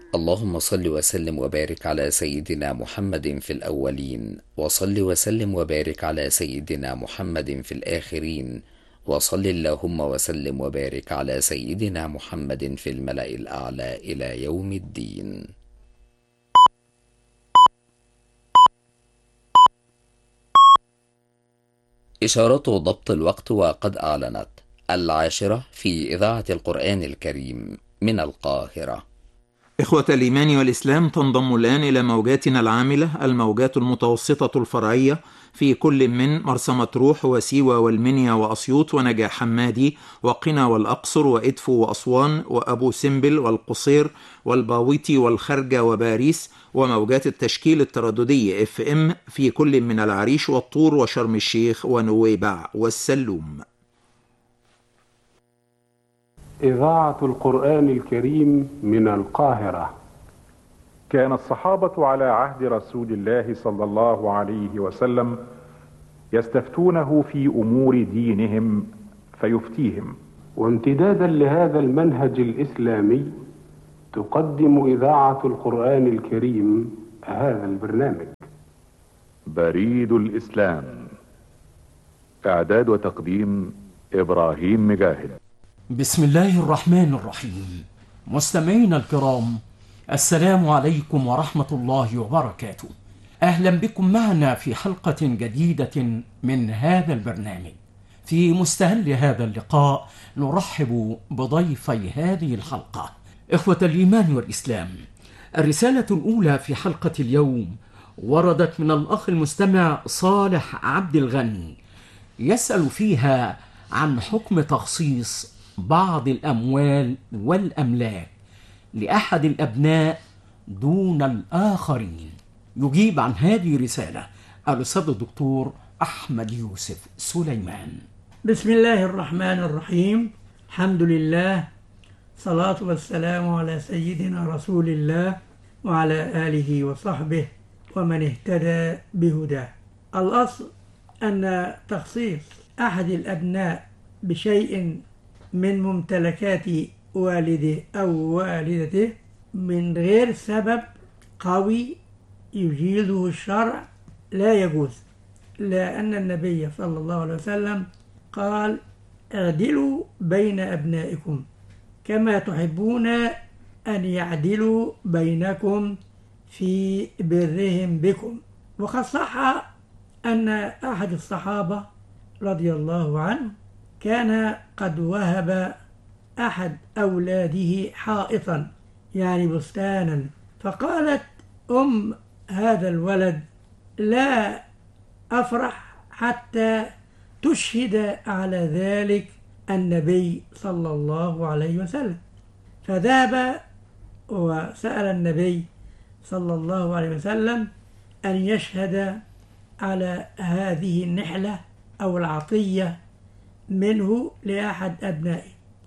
اللهم صل وسلم وبارك على سيدنا محمد في الأولين، وصل وسلم وبارك على سيدنا محمد في الآخرين، وصل اللهم وسلم وبارك على سيدنا محمد في الملأ الأعلى إلى يوم الدين. إشارة ضبط الوقت وقد أعلنت 10:00 في إذاعة القرآن الكريم من القاهرة. إخوة الإيمان والإسلام، تنضم الآن إلى موجاتنا العاملة الموجات المتوسطة الفرعية في كل من مرسى مطروح وسيوة والمنيا وأسيوط ونجاح حمادي وقنا والأقصر وإدفو وأسوان وأبو سمبل والقصير والباويتي والخرجة وباريس، وموجات التشكيل الترددي FM في كل من العريش والطور وشرم الشيخ ونويبع والسلوم. إذاعة القرآن الكريم من القاهرة. كان الصحابة على عهد رسول الله صلى الله عليه وسلم يستفتونه في أمور دينهم فيفتيهم، وامتدادا لهذا المنهج الإسلامي تقدم إذاعة القرآن الكريم هذا البرنامج. بريد الإسلام، إعداد وتقديم إبراهيم مجاهد. بسم الله الرحمن الرحيم. مستمعينا الكرام، السلام عليكم ورحمة الله وبركاته. أهلا بكم معنا في حلقة جديدة من هذا البرنامج. في مستهل هذا اللقاء نرحب بضيفي هذه الحلقة. إخوة الإيمان والإسلام، الرسالة الأولى في حلقة اليوم وردت من الأخ المستمع صالح عبد الغني، يسأل فيها عن حكم تخصيص بعض الأموال والأملاك لأحد الأبناء دون الآخرين. يجيب عن هذه الرسالة الأستاذ الدكتور أحمد يوسف سليمان. بسم الله الرحمن الرحيم. الحمد لله، صلاة والسلام على سيدنا رسول الله وعلى آله وصحبه ومن اهتدى بهداه. الأصل أن تخصيص أحد الأبناء بشيء من ممتلكات والده أو والدته من غير سبب قوي يجيزه الشرع لا يجوز، لأن النبي صلى الله عليه وسلم قال: اعدلوا بين أبنائكم كما تحبون أن يعدلوا بينكم في برهم بكم. وقد صح أن أحد الصحابة رضي الله عنه كان قد وهب أحد أولاده حائطا، يعني بستانا، فقالت أم هذا الولد: لا أفرح حتى تشهد على ذلك النبي صلى الله عليه وسلم. فذهب وسأل النبي صلى الله عليه وسلم أن يشهد على هذه النحلة أو العطية منه لأحد أبنائه.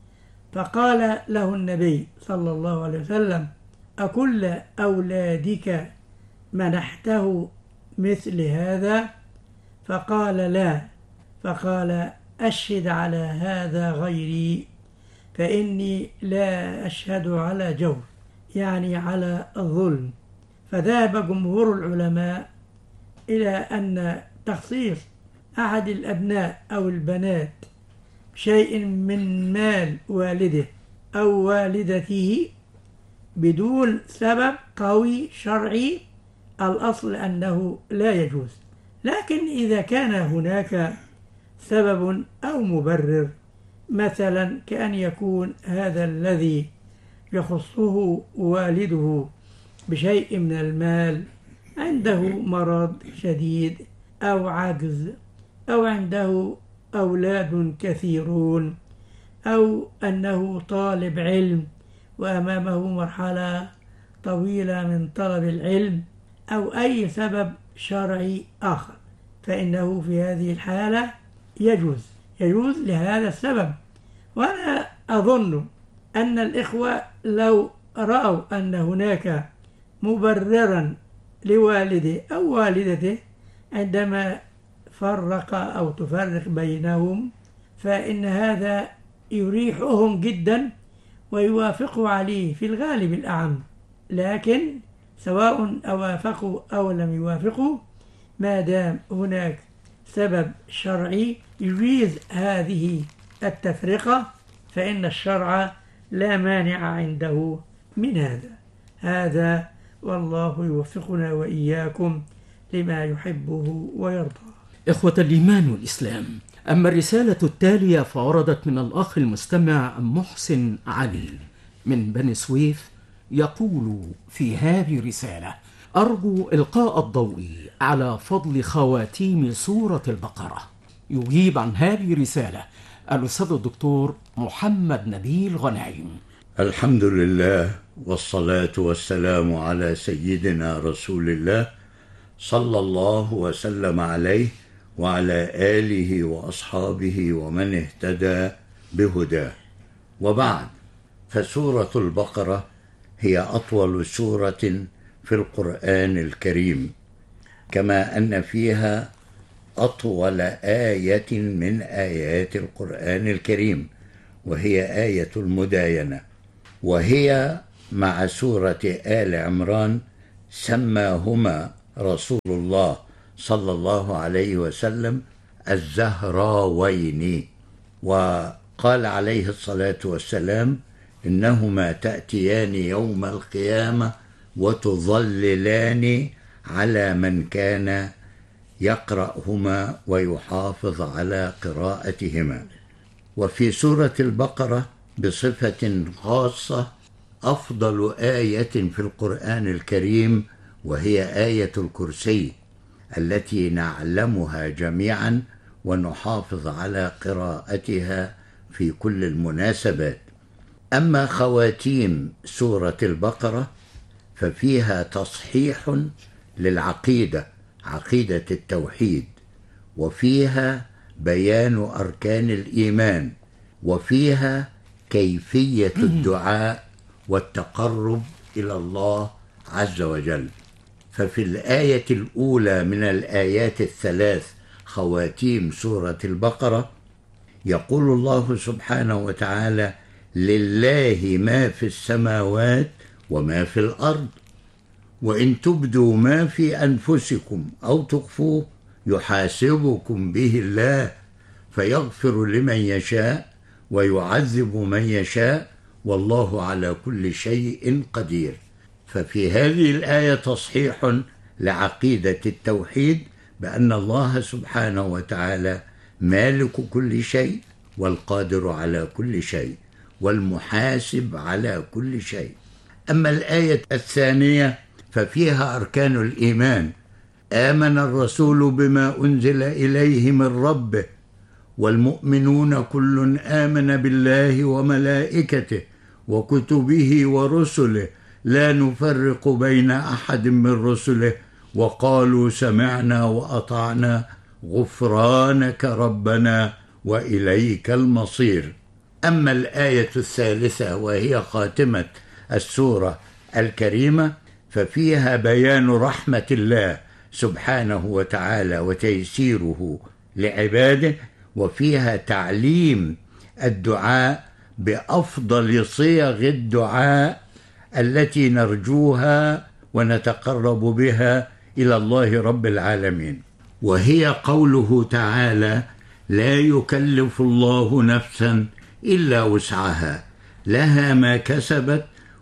فقال له النبي صلى الله عليه وسلم: أكل أولادك منحته مثل هذا؟ فقال: لا. فقال: أشهد على هذا غيري، فإني لا أشهد على جور، يعني على الظلم. فذهب جمهور العلماء إلى أن تخصيص أحد الأبناء أو البنات شيء من مال والده أو والدته بدون سبب قوي شرعي، الأصل أنه لا يجوز. لكن إذا كان هناك سبب أو مبرر، مثلا كأن يكون هذا الذي يخصه والده بشيء من المال عنده مرض شديد أو عجز، أو عنده أولاد كثيرون، أو أنه طالب علم وأمامه مرحلة طويلة من طلب العلم، أو أي سبب شرعي آخر، فإنه في هذه الحالة يجوز لهذا السبب. وأنا أظن أن الإخوة لو رأوا أن هناك مبررا لوالده أو والدته عندما فرق أو تفرق بينهم، فإن هذا يريحهم جدا ويوافقوا عليه في الغالب الأعم. لكن سواء أوافقوا أو لم يوافقوا، ما دام هناك سبب شرعي يجيز هذه التفرقة فإن الشرع لا مانع عنده من هذا والله يوفقنا وإياكم لما يحبه ويرضى. إخوة الإيمان والإسلام، أما الرسالة التالية فوردت من الأخ المستمع محسن علي من بني سويف، يقول في هذه الرسالة: أرجو إلقاء الضوء على فضل خواتيم سورة البقرة. يجيب عن هذه الرسالة الأستاذ الدكتور محمد نبيل غنايم. الحمد لله والصلاة والسلام على سيدنا رسول الله صلى الله وسلم عليه وعلى آله وأصحابه ومن اهتدى بهداه، وبعد، فسورة البقرة هي أطول سورة في القرآن الكريم، كما أن فيها أطول آية من آيات القرآن الكريم، وهي آية المداينة، وهي مع سورة آل عمران سماهما رسول الله صلى الله عليه وسلم الزهراوين، وقال عليه الصلاة والسلام: إنهما تأتيان يوم القيامة وتظللان على من كان يقرأهما ويحافظ على قراءتهما. وفي سورة البقرة بصفة خاصة أفضل آية في القرآن الكريم، وهي آية الكرسي التي نعلمها جميعا ونحافظ على قراءتها في كل المناسبات. أما خواتيم سورة البقرة ففيها تصحيح للعقيدة، عقيدة التوحيد، وفيها بيان أركان الإيمان، وفيها كيفية الدعاء والتقرب إلى الله عز وجل. ففي الآية الأولى من الآيات الثلاث خواتيم سورة البقرة يقول الله سبحانه وتعالى: لله ما في السماوات وما في الأرض، وإن تبدوا ما في أنفسكم أو تخفوه يحاسبكم به الله فيغفر لمن يشاء ويعذب من يشاء والله على كل شيء قدير. ففي هذه الآية تصحيح لعقيدة التوحيد بأن الله سبحانه وتعالى مالك كل شيء والقادر على كل شيء والمحاسب على كل شيء. أما الآية الثانية ففيها أركان الإيمان: آمن الرسول بما أنزل إليه من ربه والمؤمنون كل آمن بالله وملائكته وكتبه ورسله لا نفرق بين أحد من رسله وقالوا سمعنا وأطعنا غفرانك ربنا وإليك المصير. أما الآية الثالثة وهي خاتمة السورة الكريمة ففيها بيان رحمة الله سبحانه وتعالى وتيسيره لعباده، وفيها تعليم الدعاء بأفضل صيغ الدعاء التي نرجوها ونتقرب بها إلى الله رب العالمين، وهي قوله تعالى: لا يكلف الله نفسا إلا وسعها لها ما كسبت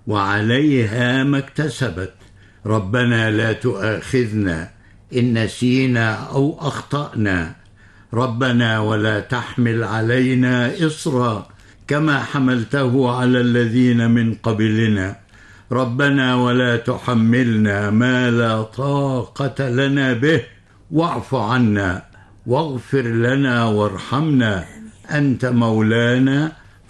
وعليها ما اكتسبت ربنا لا تؤاخذنا إن نسينا أو أخطأنا ربنا ولا تحمل علينا إصرا كما حملته على الذين من قبلنا ربنا ولا تحملنا ما لا طاقة لنا به واعف عنا واغفر لنا وارحمنا أنت مولانا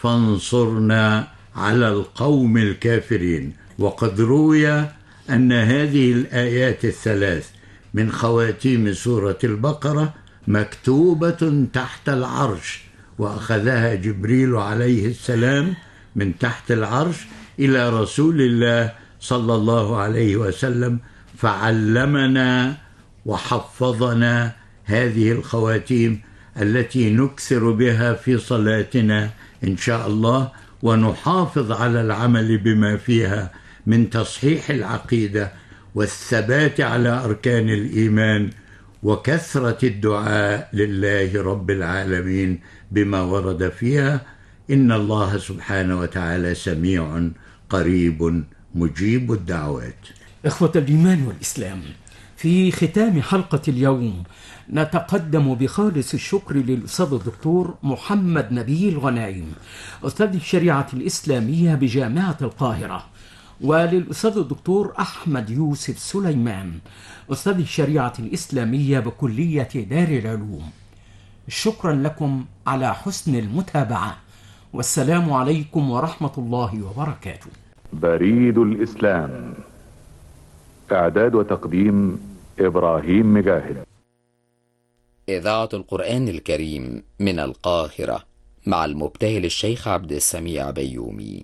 فانصرنا على القوم الكافرين. وقد روي أن هذه الآيات الثلاث من خواتيم سورة البقرة مكتوبة تحت العرش، وأخذها جبريل عليه السلام من تحت العرش إلى رسول الله صلى الله عليه وسلم فعلمنا وحفظنا هذه الخواتيم التي نكثر بها في صلاتنا إن شاء الله، ونحافظ على العمل بما فيها من تصحيح العقيدة والثبات على أركان الإيمان وكثرة الدعاء لله رب العالمين بما ورد فيها. إن الله سبحانه وتعالى سميع قريب مجيب الدعوات. إخوة الإيمان والإسلام، في ختام حلقة اليوم نتقدم بخالص الشكر للأستاذ الدكتور محمد نبيل غنايم، أستاذ الشريعة الإسلامية بجامعة القاهرة، وللأستاذ الدكتور أحمد يوسف سليمان، أستاذ الشريعة الإسلامية بكلية دار العلوم. شكرا لكم على حسن المتابعة، والسلام عليكم ورحمة الله وبركاته. بريد الإسلام، إعداد وتقديم إبراهيم مجاهد. إذاعة القرآن الكريم من القاهرة مع المبتهل الشيخ عبد السميع بيومي.